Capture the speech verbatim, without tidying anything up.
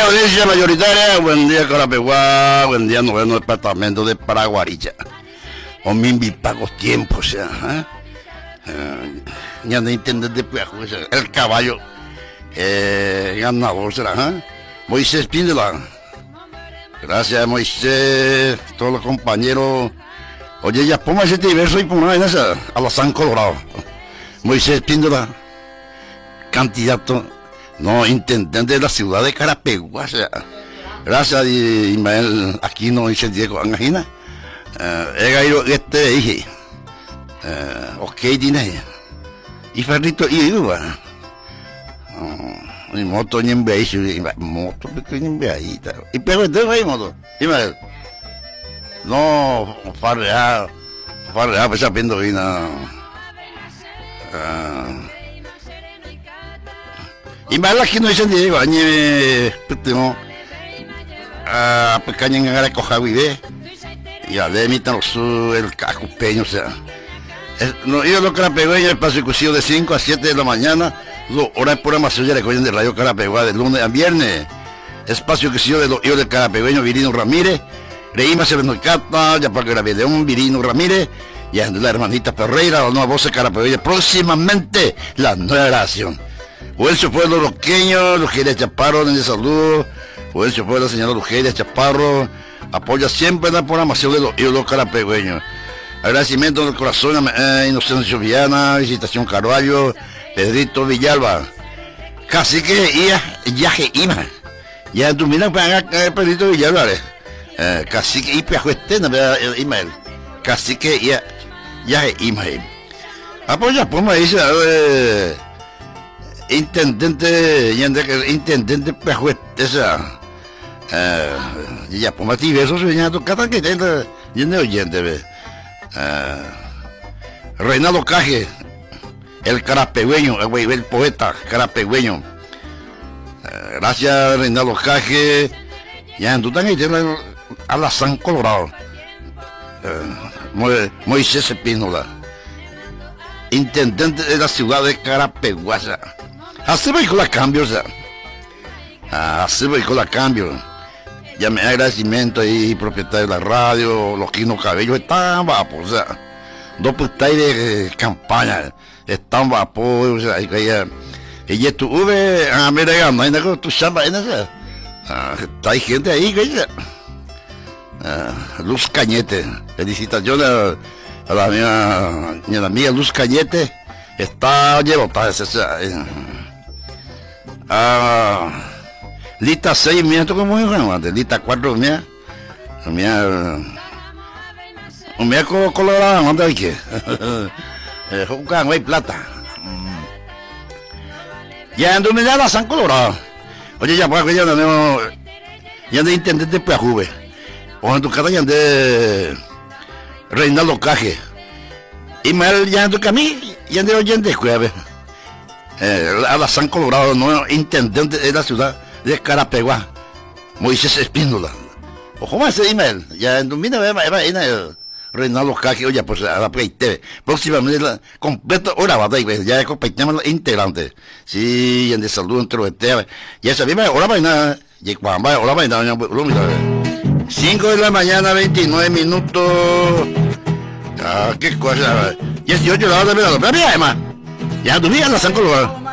audiencia mayoritaria, buen día Carapeguá, buen día noveno departamento de Paraguaricha. O mi pagos tiempos, ya, ¿eh? Uh, ya no entiendes de pues, el caballo eh, ganador será, ¿eh? Moisés Píndola. Gracias Moisés, todos los compañeros. Oye, ya ponme ese diverso y ponme en esa, a la San Colorado. Moisés Píndola, candidato, no, intendente de la ciudad de Carapeguá. Gracias Ismael Aquino, dice Diego, imagina. He caído este dije. Ok, tiene. Y Ferrito y Uva. Y moto ni en beis, moto pequeño en beis. Y pego de ahí moto. Ismael. No, farrear, farrear, pues sabiendo bien. Ismael Aquino dice Diego, añe, petimo. Ah, pequeño en agarre coja vive. Y a de mí el cacupeño, o sea. Es, no, yo lo Carapegueño, espacio exclusivo de cinco a siete de la mañana, lo, hora de programación ya recogen de Radio Carapeguá de lunes a viernes. Espacio exclusivo de los hijos del Carapegueño Virino Ramírez, Reima Serenocata, ya para que la de un Virino Ramírez, y de la hermanita Ferreira, la nueva voz de Carapegueño, próximamente la nueva grabación. Huelcio Pueblo Roqueño, Lugeria Chaparro, de saludo, Huelcio Pueblo, señora Lugeria Chaparro, apoya siempre la programación de los ídolos carapegueños. Agradecimiento del corazón a eh, Inocencio Viana, Visitación Carvalho, Pedrito Villalba. Cacique ya, ya que ima. Ya tú miras para Pedrito Villalba, eh, cacique y pejuestena, Imael. Cacique ya, ya que ima. Apoya, pues me dice, eh, intendente, intendente pejuestesa. Uh, ya pues mati beso sueña tu cata que tenga yendo oyente ve uh, Reinaldo Caje, el carapegueño, el, el poeta carapegueño. Uh, gracias Reinaldo Caje. Ya tú también tienes a la San Colorado. uh, Moisés Píndola, intendente de la ciudad de Carapeguá. Así voy con la cambio, o sea. Así voy con la cambio. Ya me agradecimiento ahí, propietario de la radio, los Quino Cabello, están vapos, o sea, dos puestas de campaña, están vapos, o sea, ella, ella tuve, a mí le ganó, y tu chamba, está hay gente ahí, que ella, Luz Cañete, felicitaciones a la mía, a la amiga Luz Cañete, está llevota, o sea, ah, Lista seis, mira, esto como es bueno, lista cuatro, mira, mira, mira colorado, ¿dónde hay que? Jucan, güey, plata. Ya ando, mira, la San Colorado. Oye, ya, pues, ya no, ya de intendente de Juve. O en tu casa ya de Reinaldo Caje. Y me ya ando que a mí, ya de oyente jueves. A la San Colorado, no, intendente de la ciudad de Carapeguá, Moisés Espíndola. Ojo más ese email, ya en domina va a Reinaldo Caje, oye, pues a la Play T V. Próximamente la completa hora va a dar, ya acompañamos los integrantes. Sí, en de salud entre los T V. Ya sabemos, ahora va a nada, y cuando va, ahora va a nada, cinco de la mañana, veintinueve minutos. Ah, qué cosa. dieciocho de la hora de verano. Pero mira, además, ya tu vida la San Colorado.